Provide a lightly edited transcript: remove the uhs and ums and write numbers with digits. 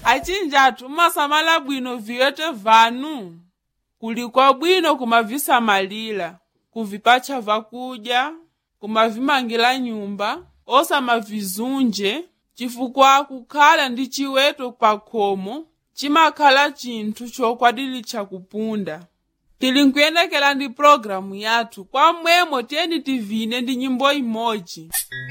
achinjatu masamala bwino viyote vanu kulikwa bwino kumavisamalila kuvipacha vakudya kumavimangila nyumba osamavizunje chifukwa kukhala ndi chiweto pakhomo chimakhala chinthu chokwadili chakupunda. Tili nkuyendekera ndi programu yathu kwa mwemo tiyeni tivine ndi nyimbo imodzi.